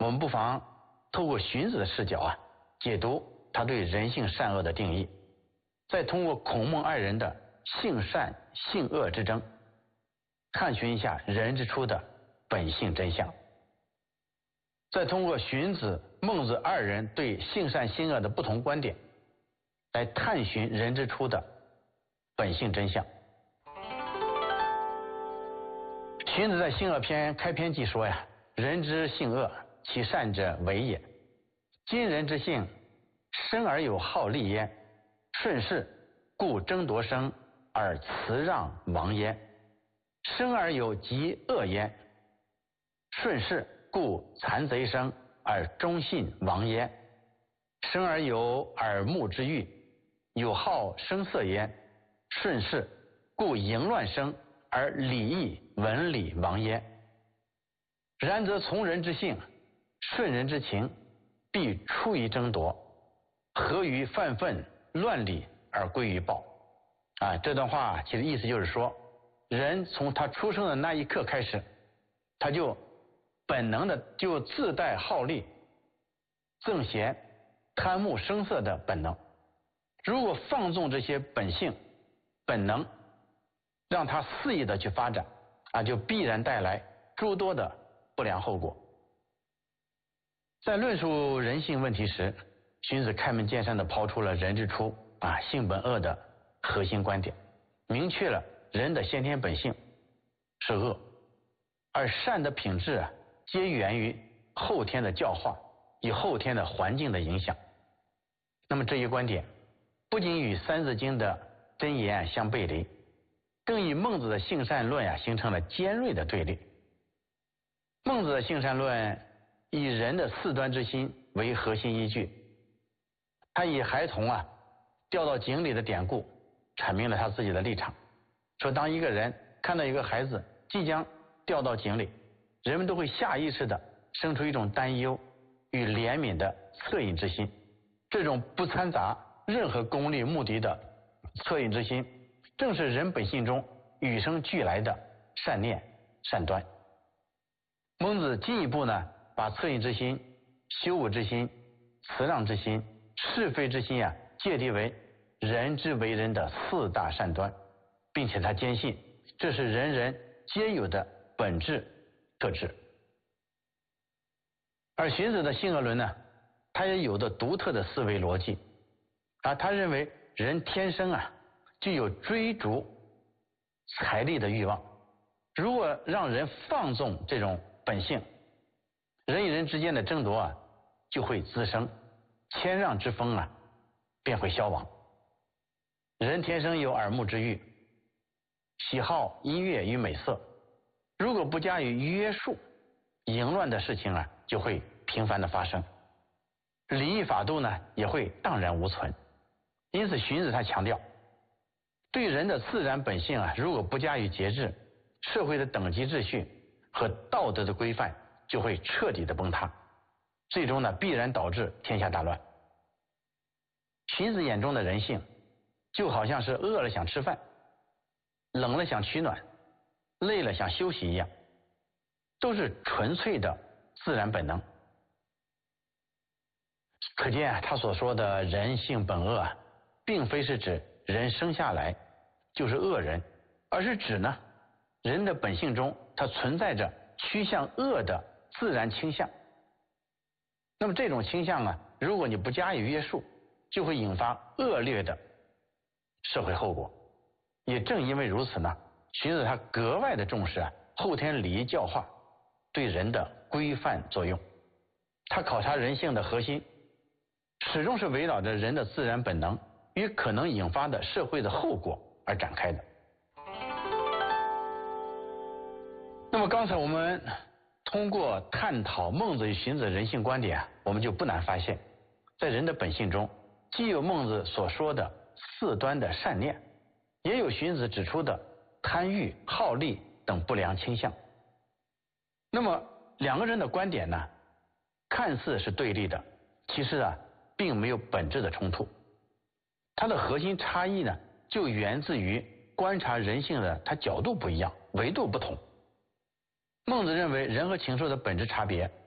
我们不妨透过荀子的视角解读他对人性善恶的定义，再通过孔孟二人的性善性恶之争，探寻一下人之初的本性真相，再通过荀子、孟子二人对性善性恶的不同观点，来探寻人之初的本性真相。荀子在性恶篇开篇即说人之性恶，其善者为也。今人之性，生而有好利焉，顺势故争夺生而辞让亡焉；生而有极恶焉，顺势故残贼生而忠信亡焉；生而有耳目之欲，有好声色焉，顺势故淫乱生而礼义文理亡焉。然则从人之性，顺人之情，必出于争夺，合于犯愤乱理而归于暴。这段话其实意思就是说，人从他出生的那一刻开始，他就本能的就自带好利、憎嫌、贪慕声色的本能。如果放纵这些本性本能，让他肆意的去发展就必然带来诸多的不良后果。在论述人性问题时，荀子开门见山地抛出了人之初性本恶的核心观点，明确了人的先天本性是恶，而善的品质皆源于后天的教化与后天的环境的影响。那么这一观点不仅与三字经的箴言相背离，更与孟子的性善论形成了尖锐的对立。孟子的性善论以人的四端之心为核心依据，他以孩童掉到井里的典故阐明了他自己的立场，说当一个人看到一个孩子即将掉到井里，人们都会下意识地生出一种担忧与怜悯的恻隐之心，这种不掺杂任何功利目的的恻隐之心，正是人本性中与生俱来的善念善端。孟子进一步把恻隐之心、羞恶之心、辞让之心、是非之心界定为人之为人的四大善端，并且他坚信这是人人皆有的本质特质。而荀子的性恶论他也有着独特的思维逻辑他认为人天生具有追逐财力的欲望，如果让人放纵这种本性，人与人之间的争夺就会滋生，谦让之风便会消亡。人天生有耳目之欲，喜好音乐与美色，如果不加以约束，淫乱的事情就会频繁的发生，礼义法度也会荡然无存。因此荀子他强调，对人的自然本性如果不加以节制，社会的等级秩序和道德的规范就会彻底的崩塌，最终必然导致天下大乱。荀子眼中的人性就好像是饿了想吃饭，冷了想取暖，累了想休息一样，都是纯粹的自然本能。可见他所说的人性本恶并非是指人生下来就是恶人，而是指人的本性中它存在着趋向恶的自然倾向。那么这种倾向如果你不加以约束，就会引发恶劣的社会后果。也正因为如此荀子他格外的重视后天礼仪教化对人的规范作用。他考察人性的核心始终是围绕着人的自然本能与可能引发的社会的后果而展开的。那么刚才我们通过探讨孟子与荀子的人性观点我们就不难发现，在人的本性中既有孟子所说的四端的善念，也有荀子指出的贪欲、好利等不良倾向。那么两个人的观点看似是对立的，其实并没有本质的冲突。它的核心差异就源自于观察人性的角度不一样，维度不同。孟子认为人和禽兽的本质差别